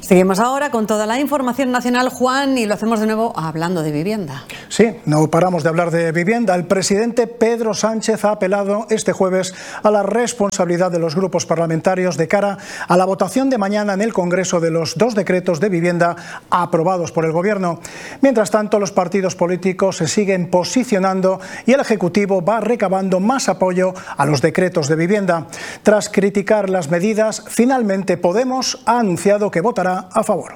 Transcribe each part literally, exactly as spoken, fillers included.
Seguimos ahora con toda la información nacional, Juan, y lo hacemos de nuevo hablando de vivienda. Sí, no paramos de hablar de vivienda. El presidente Pedro Sánchez ha apelado este jueves a la responsabilidad de los grupos parlamentarios de cara a la votación de mañana en el Congreso de los dos decretos de vivienda aprobados por el Gobierno. Mientras tanto, los partidos políticos se siguen posicionando y el Ejecutivo va recabando más apoyo a los decretos de vivienda. Tras criticar las medidas, finalmente Podemos ha anunciado que votará a favor.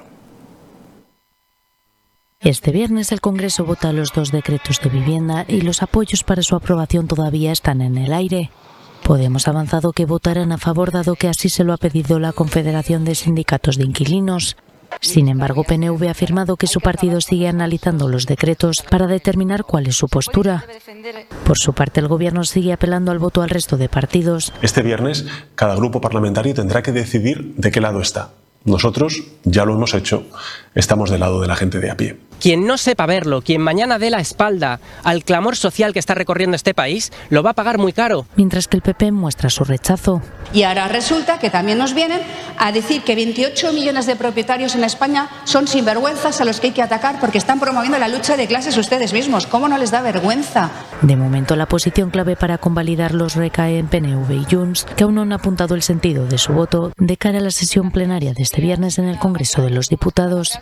Este viernes el Congreso vota los dos decretos de vivienda y los apoyos para su aprobación todavía están en el aire. Podemos ha avanzado que votarán a favor dado que así se lo ha pedido la Confederación de Sindicatos de Inquilinos. Sin embargo, P N V ha afirmado que su partido sigue analizando los decretos para determinar cuál es su postura. Por su parte, el Gobierno sigue apelando al voto al resto de partidos. Este viernes, cada grupo parlamentario tendrá que decidir de qué lado está. Nosotros ya lo hemos hecho, estamos del lado de la gente de a pie. Quien no sepa verlo, quien mañana dé la espalda al clamor social que está recorriendo este país, lo va a pagar muy caro. Mientras que el P P muestra su rechazo. Y ahora resulta que también nos vienen a decir que veintiocho millones de propietarios en España son sinvergüenzas a los que hay que atacar porque están promoviendo la lucha de clases ustedes mismos. ¿Cómo no les da vergüenza? De momento, la posición clave para convalidarlos recae en P N V y Junts, que aún no han apuntado el sentido de su voto de cara a la sesión plenaria de este viernes en el Congreso de los Diputados.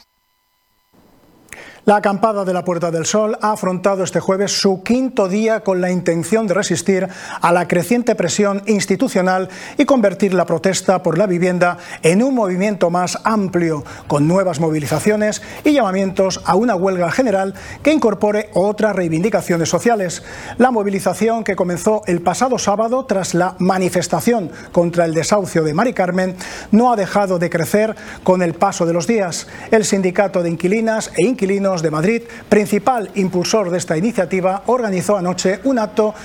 La acampada de la Puerta del Sol ha afrontado este jueves su quinto día con la intención de resistir a la creciente presión institucional y convertir la protesta por la vivienda en un movimiento más amplio, con nuevas movilizaciones y llamamientos a una huelga general que incorpore otras reivindicaciones sociales. La movilización, que comenzó el pasado sábado tras la manifestación contra el desahucio de Mari Carmen, no ha dejado de crecer con el paso de los días. El Sindicato de Inquilinas e Inquilinos de Madrid, principal impulsor de esta iniciativa, organizó anoche un acto